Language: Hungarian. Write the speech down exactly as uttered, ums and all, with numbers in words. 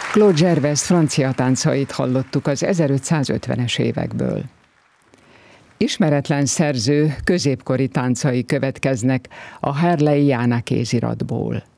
Claude Gervais francia táncait hallottuk az ezerötszázötvenes évekből. Ismeretlen szerző középkori táncai következnek a Harley Jána kéziratból.